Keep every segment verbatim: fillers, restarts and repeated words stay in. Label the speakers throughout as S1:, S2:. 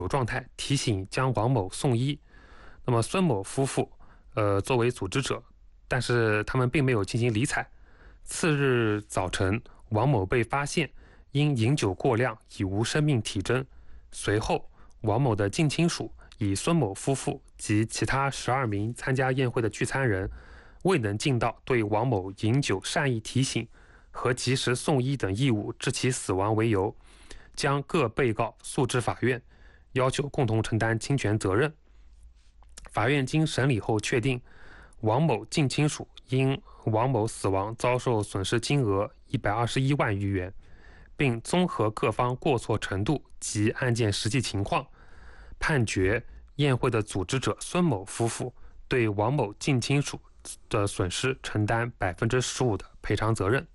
S1: 状态，提醒将王某送医。那么孙某夫妇呃作为组织者，但是他们并没有进行理睬。次日早晨，王某被发现因饮酒过量，已无生命体征。随后，王某的近亲属以孙某夫妇及其他十二名参加宴会的聚餐人未能尽到对王某饮酒善意提醒和及时送医等义务，致其死亡为由，将各被告诉至法院，要求共同承担侵权责任。法院经审理后确定，王某近亲属因王某死亡遭受损失金额一百二十一万余元，并综合各方过错程度及案件实际情况，判决宴会的组织者孙某夫妇对王某近亲属的损失承担百分之十五的赔偿责任。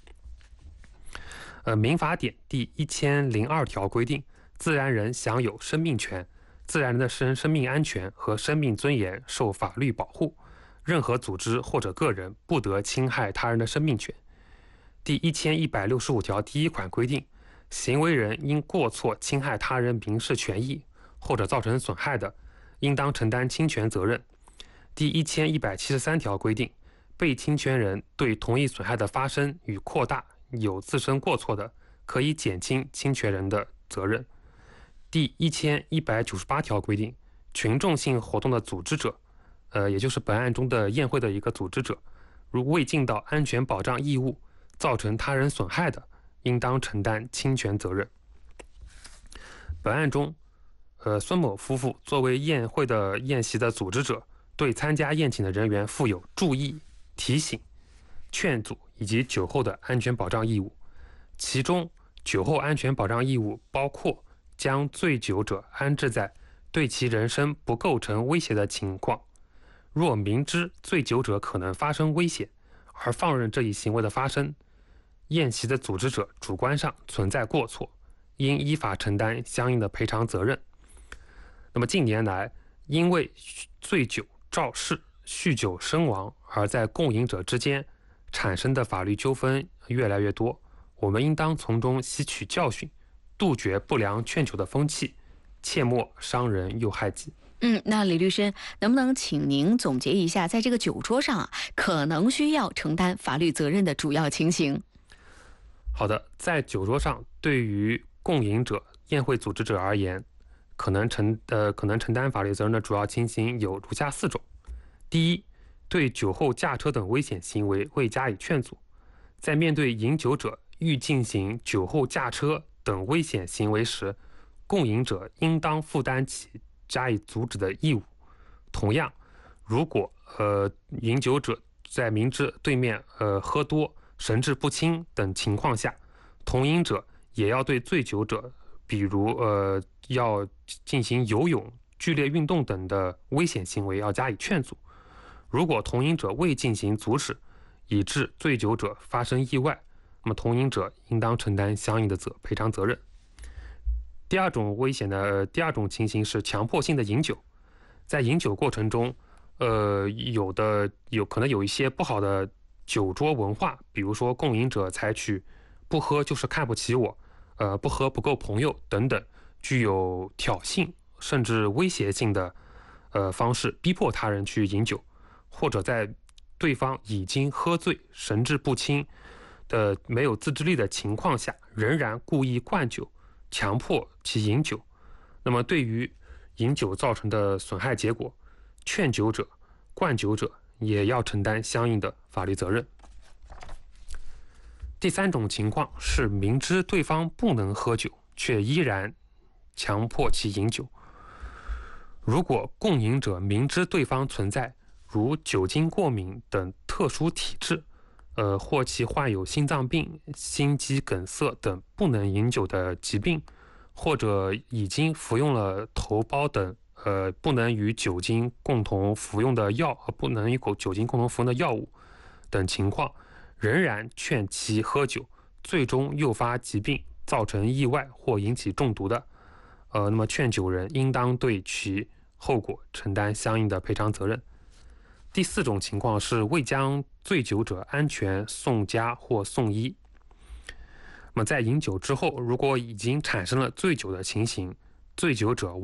S1: 呃，民法典第一千零二条规定，自然人享有生命权，自然人的生生命安全和生命尊严受法律保护，任何组织或者个人不得侵害他人的生命权。第一千一百六十五条第一款规定，行为人因过错侵害他人民事权益或者造成损害的，应当承担侵权责任。第一千一百七十三条规定，被侵权人对同一损害的发生与扩大有自身过错的，可以减轻侵权人的责任。第一千一百九十八条规定，群众性活动的组织者，呃，也就是本案中的宴会的一个组织者，如未尽到安全保障义务，造成他人损害的，应当承担侵权责任。本案中，呃，孙某夫妇作为宴会的宴席的组织者，对参加宴请的人员负有注意、提醒、劝阻以及酒后的安全保障义务。其中，酒后安全保障义务包括将醉酒者安置在对其人身不构成威胁的情况，若明知醉酒者可能发生危险，而放任这一行为的发生，宴席的组织者主观上存在过错，应依法承担相应的赔偿责任。那么近年来，因为醉酒肇事、酗酒身亡而在共饮者之间产生的法律纠纷越来越多，我们应当从中吸取教训，杜绝不良劝酒的风气，切莫伤人又害己。
S2: 嗯，那李律师，能不能请您总结一下，在这个酒桌上啊，可能需要承担法律责任的主要情形？
S1: 好的，在酒桌上，对于共饮者、宴会组织者而言，可能承呃可能承担法律责任的主要情形有如下四种：第一，对酒后驾车等危险行为未加以劝阻，在面对饮酒者欲进行酒后驾车等危险行为时，共饮者应当负担起加以阻止的义务。同样，如果呃饮酒者在明知对面呃喝多、神志不清等情况下，同饮者也要对醉酒者，比如呃要进行游泳、剧烈运动等的危险行为要加以劝阻。如果同饮者未进行阻止，以致醉酒者发生意外，那么同饮者应当承担相应的责赔偿责任。第二种危险的、呃、第二种情形是强迫性的饮酒，在饮酒过程中，呃，有的有可能有一些不好的酒桌文化，比如说共饮者采取不喝就是看不起我，呃，不喝不够朋友等等，具有挑衅甚至威胁性的呃方式，逼迫他人去饮酒，或者在对方已经喝醉、神志不清的没有自制力的情况下，仍然故意灌酒，强迫其饮酒。那么对于饮酒造成的损害结果，劝酒者、灌酒者也要承担相应的法律责任。第三种情况是明知对方不能喝酒，却依然强迫其饮酒。如果共饮者明知对方存在如酒精过敏等特殊体质，呃，或其患有心脏病、心肌梗塞等不能饮酒的疾病，或者已经服用了头孢等呃不能与酒精共同服用的药和不能与酒精共同服用的药物等情况，仍然劝其喝酒，最终诱发疾病、造成意外或引起中毒的，呃，那么劝酒人应当对其后果承担相应的赔偿责任。第四种情况是未将醉酒者安全送家或送医。那么在饮酒之后，如果已经产生了醉酒的情形，醉酒者